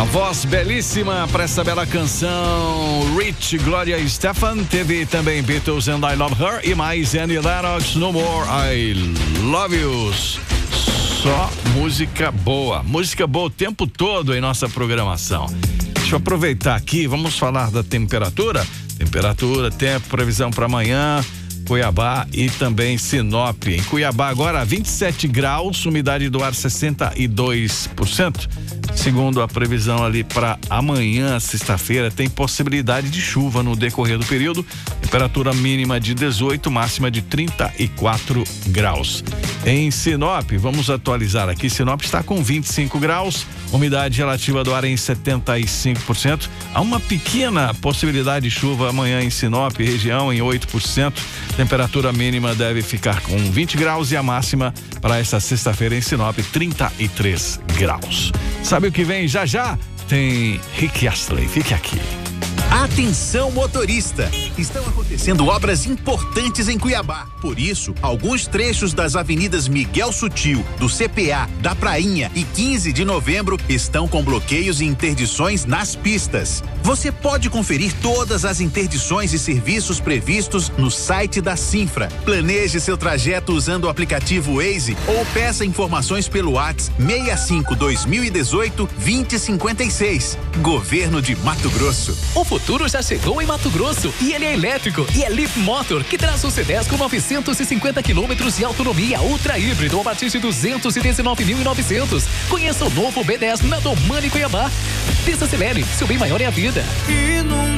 Voz belíssima para essa bela canção. Rich, Gloria Estefan. Teve também Beatles and I Love Her. E mais Annie Lennox, No More I Love You. Só música boa. Música boa o tempo todo em nossa programação. Deixa eu aproveitar aqui. Vamos falar da temperatura. Temperatura, tempo, previsão para amanhã. Cuiabá e também Sinop. Em Cuiabá agora 27 graus, umidade do ar 62%. Segundo a previsão ali para amanhã, sexta-feira, tem possibilidade de chuva no decorrer do período. Temperatura mínima de 18, máxima de 34 graus. Em Sinop, vamos atualizar aqui. Sinop está com 25 graus, umidade relativa do ar em 75%. Há uma pequena possibilidade de chuva amanhã em Sinop, região em 8%. Temperatura mínima deve ficar com 20 graus e a máxima para esta sexta-feira em Sinop, 33 graus. Sabe o que vem já já? Tem Rick Astley, fique aqui. Atenção, motorista! Estão acontecendo obras importantes em Cuiabá. Por isso, alguns trechos das avenidas Miguel Sutil, do CPA, da Prainha e 15 de novembro estão com bloqueios e interdições nas pistas. Você pode conferir todas as interdições e serviços previstos no site da Cinfra. Planeje seu trajeto usando o aplicativo Waze ou peça informações pelo WhatsApp 65-2018-2056. Governo de Mato Grosso. O futuro já chegou em Mato Grosso e ele é elétrico e é Leaf Motor, que traz um C10 com 950 quilômetros de autonomia ultra híbrido a partir de 219.900. Conheça o novo B10 na Domani Cuiabá. Desacelere, seu bem maior é a vida.